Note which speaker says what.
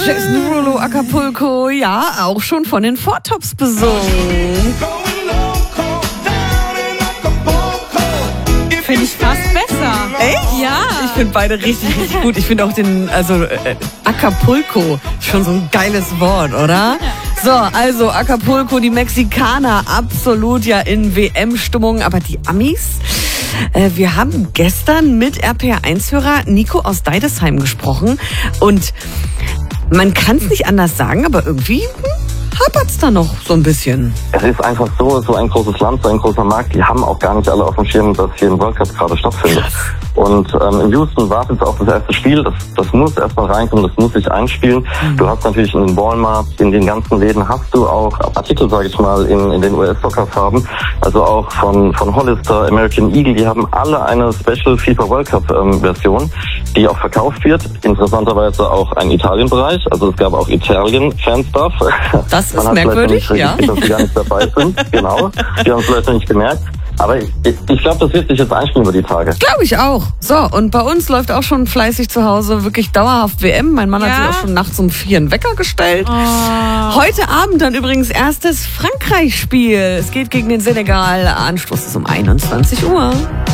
Speaker 1: Jason Derulo, Acapulco, ja, auch schon von den Four Tops besungen.
Speaker 2: Finde ich fast besser.
Speaker 1: Echt?
Speaker 2: Ja.
Speaker 1: Ich finde beide richtig, richtig gut. Ich finde auch Acapulco schon so ein geiles Wort, oder? So, also Acapulco, die Mexikaner, absolut ja in WM-Stimmung, aber die Amis? Wir haben gestern mit RPR1-Hörer Nico aus Deidesheim gesprochen und man kann es nicht anders sagen, aber irgendwie hapert's da noch so ein bisschen.
Speaker 3: Es ist einfach so ein großes Land, so ein großer Markt. Die haben auch gar nicht alle auf dem Schirm, dass hier ein World Cup gerade stattfindet. Und in Houston wartet auch das erste Spiel. Das muss erstmal reinkommen, das muss sich einspielen. Du hast natürlich in den Walmart, in den ganzen Läden hast du auch Artikel, sage ich mal, in den US-Soccer-Farben. Also auch von Hollister, American Eagle. Die haben alle eine Special FIFA World Cup-Version, die auch verkauft wird. Interessanterweise auch ein Italien-Bereich. Also es gab auch Italien-Fanstuff.
Speaker 1: Das ist merkwürdig, ja.
Speaker 3: Dass sie gar nicht dabei sind. Genau. Die haben es vielleicht nicht gemerkt. Aber ich glaube, das wird sich jetzt einspielen über die Tage.
Speaker 1: Glaube ich auch. So, und bei uns läuft auch schon fleißig zu Hause wirklich dauerhaft WM. Mein Mann hat sich auch schon nachts um 4 einen Wecker gestellt. Heute Abend dann übrigens erstes Frankreich-Spiel. Es geht gegen den Senegal. Anstoß ist um 21 Uhr.